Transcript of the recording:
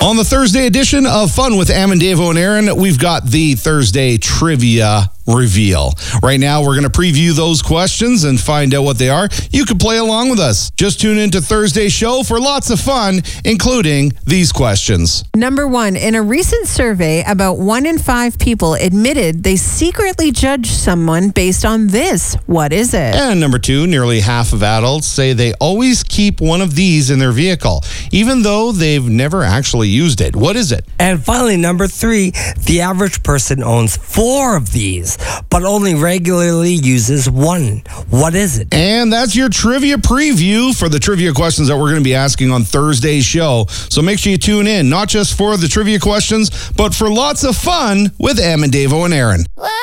On the Thursday edition of Fun with Amandavo and Aaron, we've got the Thursday Trivia Reveal. Right now, we're going to preview those questions and find out what they are. You can play along with us. Just tune into Thursday's show for lots of fun, including these questions. Number 1, in a recent survey, about 1 in 5 people admitted they secretly judge someone based on this. What is it? And number 2, nearly half of adults say they always keep one of these in their vehicle, even though they've never actually used it. What is it? And finally, number 3, the average person owns 4 of these, but only regularly uses 1. What is it? And that's your trivia preview for the trivia questions that we're going to be asking on Thursday's show. So make sure you tune in, not just for the trivia questions, but for lots of fun with Amandavo and Aaron.